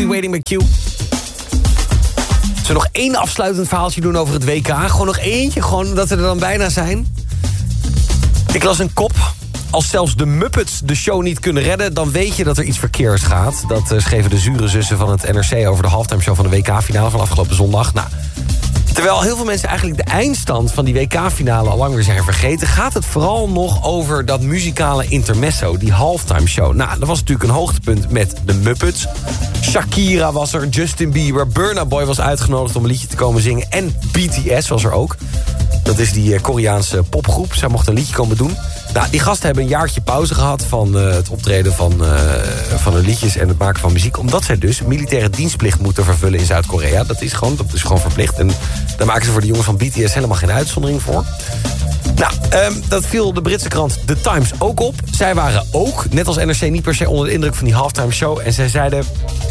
Waiting with Q. Zullen we nog 1 afsluitend verhaaltje doen over het WK? Gewoon nog eentje, gewoon dat we er dan bijna zijn. Ik las een kop. Als zelfs de Muppets de show niet kunnen redden, dan weet je dat er iets verkeers gaat. Dat schreven de zure zussen van het NRC over de halftime show van de WK-finale van afgelopen zondag. Nou, terwijl heel veel mensen eigenlijk de eindstand van die WK-finale al lang weer zijn vergeten, gaat het vooral nog over dat muzikale intermezzo, die halftime show. Nou, dat was natuurlijk een hoogtepunt met de Muppets. Shakira was er, Justin Bieber, Burna Boy was uitgenodigd om een liedje te komen zingen. En BTS was er ook. Dat is die Koreaanse popgroep. Zij mochten een liedje komen doen. Nou, die gasten hebben een jaartje pauze gehad van het optreden van hun liedjes en het maken van muziek. Omdat zij dus militaire dienstplicht moeten vervullen in Zuid-Korea. Dat is gewoon verplicht. En daar maken ze voor de jongens van BTS helemaal geen uitzondering voor. Nou, dat viel de Britse krant The Times ook op. Zij waren ook, net als NRC, niet per se onder de indruk van die halftime show. En zij zeiden,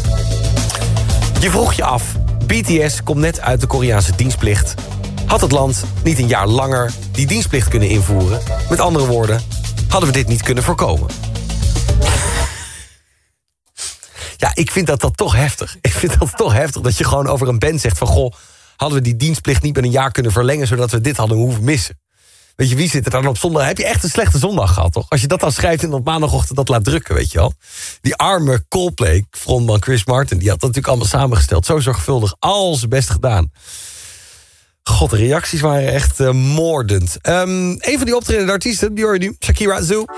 je vroeg je af, BTS komt net uit de Koreaanse dienstplicht. Had het land niet een jaar langer die dienstplicht kunnen invoeren? Met andere woorden, hadden we dit niet kunnen voorkomen? Ja, ik vind dat toch heftig. Ik vind dat toch heftig dat je gewoon over een band zegt van, goh, hadden we die dienstplicht niet met een jaar kunnen verlengen, zodat we dit hadden hoeven missen? Weet je, wie zit er dan op zondag? Heb je echt een slechte zondag gehad, toch? Als je dat dan schrijft en op maandagochtend dat laat drukken, weet je wel. Die arme Coldplay, frontman Chris Martin, die had dat natuurlijk allemaal samengesteld. Zo zorgvuldig, al zijn best gedaan. God, de reacties waren echt moordend. Een van die optredende artiesten, die hoor je nu, Shakira Zoo.